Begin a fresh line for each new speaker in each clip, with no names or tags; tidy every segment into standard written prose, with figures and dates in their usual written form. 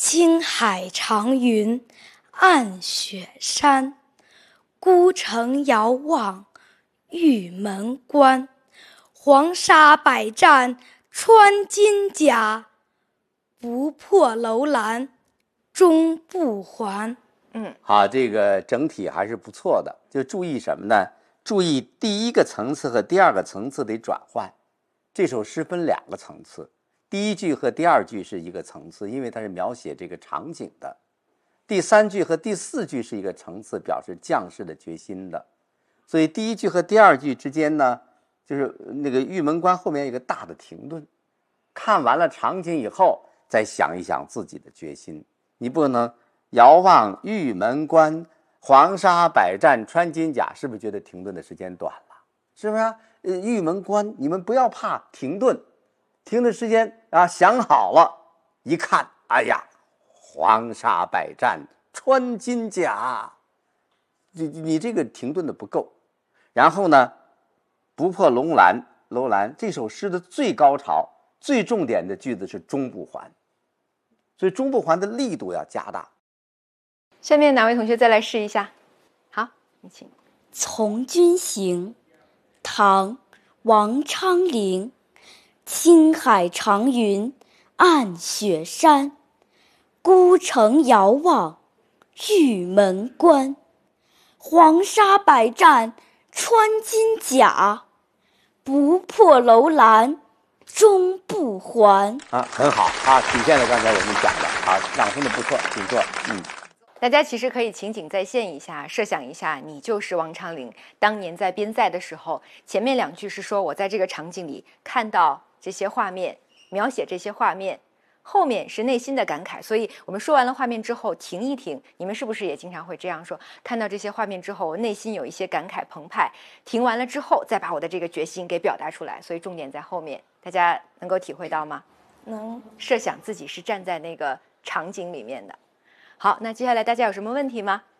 青海长云暗雪山，孤城遥望玉门关。黄沙百战穿金甲，不破楼兰终不还。
好，这个整体还是不错的。就注意什么呢？注意第一个层次和第二个层次得转换。这首诗分两个层次，第一句和第二句是一个层次，因为它是描写这个场景的。第三句和第四句是一个层次，表示将士的决心的。所以第一句和第二句之间呢，就是那个玉门关后面有一个大的停顿，看完了场景以后，再想一想自己的决心。你不能遥望玉门关，黄沙百战穿金甲，是不是觉得停顿的时间短了？是不是玉门关，你们不要怕停顿，停顿时间想好了，一看，哎呀，黄沙百战穿金甲，你这个停顿的不够。然后呢，不破楼兰，这首诗的最高潮、最重点的句子是终不还，所以终不还的力度要加大。
下面哪位同学再来试一下？好，你请。
从军行，唐·王昌龄。青海长云暗雪山，孤城遥望玉门关。黄沙百战穿金甲，不破楼兰终不还。
很好体现了刚才我们讲的朗诵的不错，请坐。
大家其实可以情景再现一下，设想一下，你就是王昌龄，当年在边塞的时候，前面两句是说我在这个场景里看到这些画面，描写这些画面，后面是内心的感慨。所以我们说完了画面之后停一停，你们是不是也经常会这样说？看到这些画面之后，我内心有一些感慨澎湃，停完了之后再把我的这个决心给表达出来，所以重点在后面。大家能够体会到吗？
能。
设想自己是站在那个场景里面的。好，那接下来大家有什么问题吗？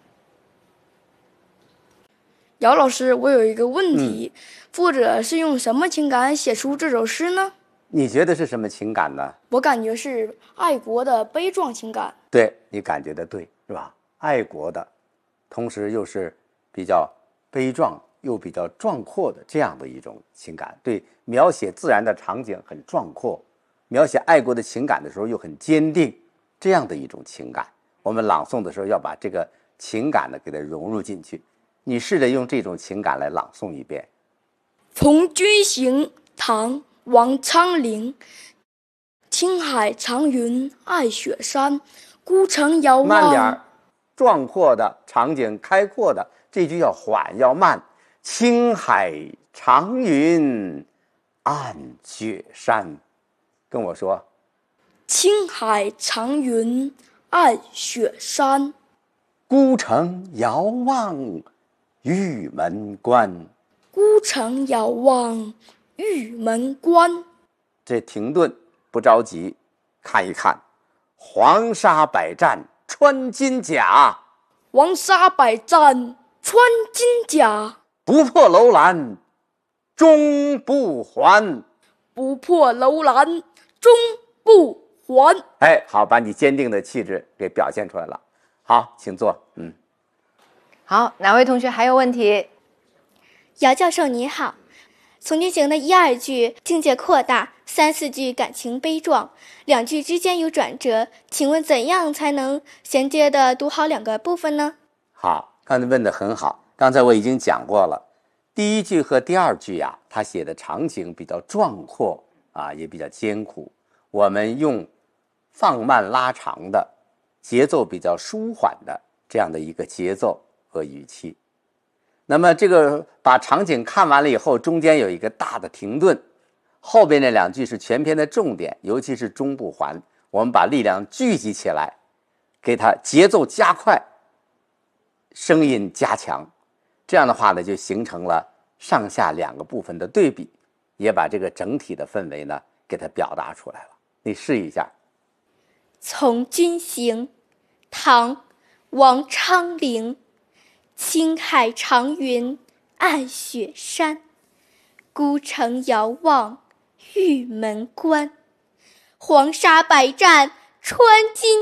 姚老师，我有一个问题，作者是用什么情感写出这首诗呢？
你觉得是什么情感呢？
我感觉是爱国的悲壮情感。
对，你感觉的对，是吧？爱国的，同时又是比较悲壮又比较壮阔的这样的一种情感。对，描写自然的场景很壮阔，描写爱国的情感的时候又很坚定，这样的一种情感。我们朗诵的时候要把这个情感呢给它融入进去。你试着用这种情感来朗诵一遍。
从军行，唐·王昌龄。青海长云暗雪山，孤城遥望。
慢点，壮阔的场景，开阔的，这句要缓要慢。青海长云暗雪山，跟我说。
青海长云暗雪山，
孤城遥望玉门关。
孤城遥望玉门关。
这停顿不着急，看一看，黄沙百战穿金甲，
黄沙百战穿金甲，
不破楼兰终不还。
不破楼兰终不还。
好，把你坚定的气质给表现出来了。好，请坐。
好，哪位同学还有问题？
姚教授你好，从军行的一二句境界扩大，三四句感情悲壮，两句之间有转折，请问怎样才能衔接的读好两个部分呢？
好，刚才问得很好。刚才我已经讲过了，第一句和第二句他写的场景比较壮阔也比较艰苦，我们用放慢拉长的节奏比较舒缓的这样的一个节奏和语气。那么这个把场景看完了以后，中间有一个大的停顿，后边那两句是全篇的重点，尤其是终不还，我们把力量聚集起来，给它节奏加快，声音加强，这样的话呢，就形成了上下两个部分的对比，也把这个整体的氛围呢给它表达出来了。你试一下。
从军行，唐·王昌龄。青海长云暗雪山，孤城遥望玉门关。黄沙百战穿金